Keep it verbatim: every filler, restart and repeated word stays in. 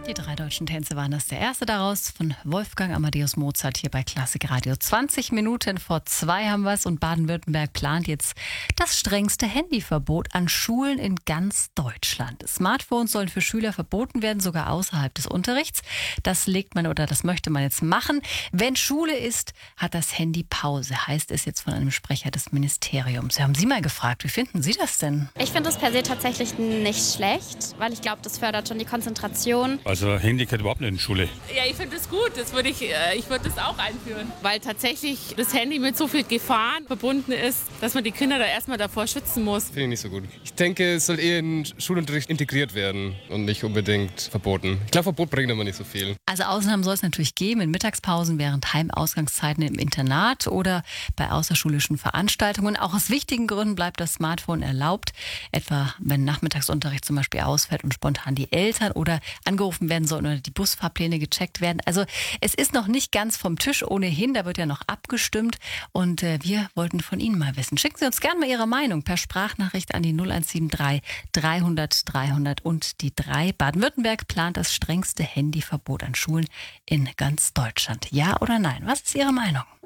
Die drei deutschen Tänze waren das. Der erste daraus von Wolfgang Amadeus Mozart hier bei Klassik Radio. zwanzig Minuten vor zwei haben wir es und Baden-Württemberg plant jetzt das strengste Handyverbot an Schulen in ganz Deutschland. Smartphones sollen für Schüler verboten werden, sogar außerhalb des Unterrichts. Das legt man oder das möchte man jetzt machen. Wenn Schule ist, hat das Handy Pause, heißt es jetzt von einem Sprecher des Ministeriums. Wir haben Sie mal gefragt, wie finden Sie das denn? Ich finde das per se tatsächlich nicht schlecht, weil ich glaube, das fördert schon die Konzentration. Also Handy gehört überhaupt nicht in die Schule. Ja, ich finde das gut. Das würde ich, ich würde das auch einführen. Weil tatsächlich das Handy mit so viel Gefahren verbunden ist, dass man die Kinder da erstmal davor schützen muss. Finde ich nicht so gut. Ich denke, es soll eher in den Schulunterricht integriert werden und nicht unbedingt verboten. Ich glaube, Verbot bringt aber nicht so viel. Also Ausnahmen soll es natürlich geben, in Mittagspausen, während Heimausgangszeiten im Internat oder bei außerschulischen Veranstaltungen. Auch aus wichtigen Gründen bleibt das Smartphone erlaubt. Etwa, wenn Nachmittagsunterricht zum Beispiel ausfällt und spontan die Eltern oder angerufen werden sollen oder die Busfahrpläne gecheckt werden. Also es ist noch nicht ganz vom Tisch ohnehin, da wird ja noch abgestimmt und äh, wir wollten von Ihnen mal wissen. Schicken Sie uns gerne mal Ihre Meinung per Sprachnachricht an die null eins sieben drei dreihundert dreihundert und die drei. Baden-Württemberg plant das strengste Handyverbot an Schulen in ganz Deutschland. Ja oder nein? Was ist Ihre Meinung?